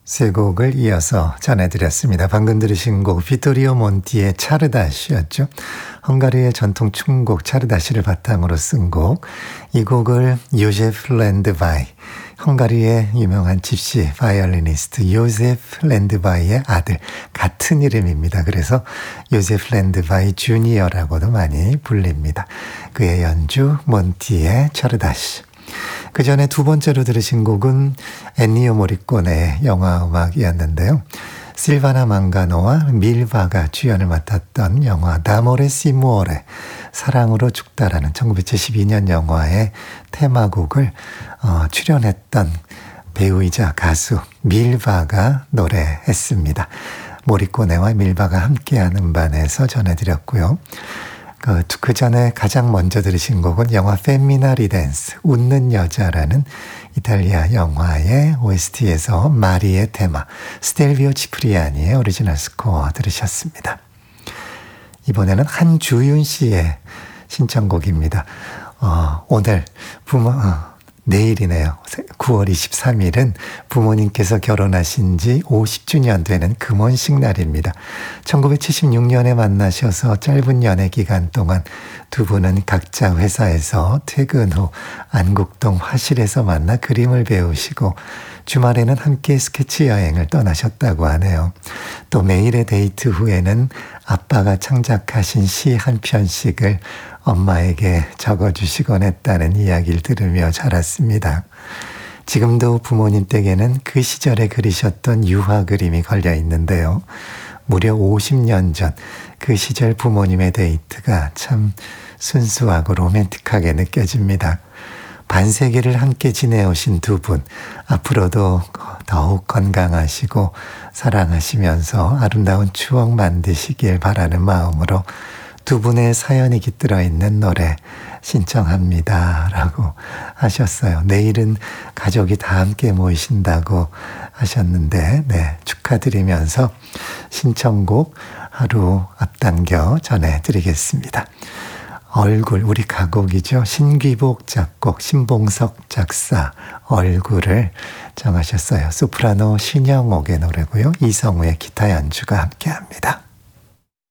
세 곡을 이어서 전해드렸습니다. 방금 들으신 곡 비토리오 몬티의 차르다시였죠. 헝가리의 전통 춤곡 차르다시를 바탕으로 쓴 곡. 이 곡을 요제프 랜드바이, 헝가리의 유명한 집시 바이올리니스트 요제프 랜드바이의 아들, 같은 이름입니다. 그래서 요제프 랜드바이 주니어라고도 많이 불립니다. 그의 연주 몬티의 차르다시. 그 전에 두 번째로 들으신 곡은 엔니오 모리꼬네의 영화 음악이었는데요. 실바나 망가노와 밀바가 주연을 맡았던 영화 나모레 시무오레, 사랑으로 죽다라는 1972년 영화의 테마곡을 출연했던 배우이자 가수 밀바가 노래했습니다. 모리꼬네와 밀바가 함께한 음반에서 전해드렸고요. 그 전에 가장 먼저 들으신 곡은 영화 페미나 리덴스, 웃는 여자라는 이탈리아 영화의 OST에서 마리의 테마, 스텔비오 치프리아니의 오리지널 스코어 들으셨습니다. 이번에는 한주윤 씨의 신청곡입니다. 오늘 내일이네요. 9월 23일은 부모님께서 결혼하신 지 50주년 되는 금혼식 날입니다. 1976년에 만나셔서 짧은 연애 기간 동안 두 분은 각자 회사에서 퇴근 후 안국동 화실에서 만나 그림을 배우시고 주말에는 함께 스케치 여행을 떠나셨다고 하네요. 또 매일의 데이트 후에는 아빠가 창작하신 시 한 편씩을 엄마에게 적어주시곤 했다는 이야기를 들으며 자랐습니다. 지금도 부모님 댁에는 그 시절에 그리셨던 유화 그림이 걸려 있는데요. 무려 50년 전 그 시절 부모님의 데이트가 참 순수하고 로맨틱하게 느껴집니다. 반세기를 함께 지내오신 두 분, 앞으로도 더욱 건강하시고 사랑하시면서 아름다운 추억 만드시길 바라는 마음으로 두 분의 사연이 깃들어 있는 노래 신청합니다 라고 하셨어요. 내일은 가족이 다 함께 모이신다고 하셨는데 축하드리면서 신청곡 하루 앞당겨 전해드리겠습니다. 얼굴, 우리 가곡이죠. 신귀복 작곡, 신봉석 작사, 얼굴을 정하셨어요. 소프라노 신영옥의 노래고요. 이성우의 기타 연주가 함께합니다.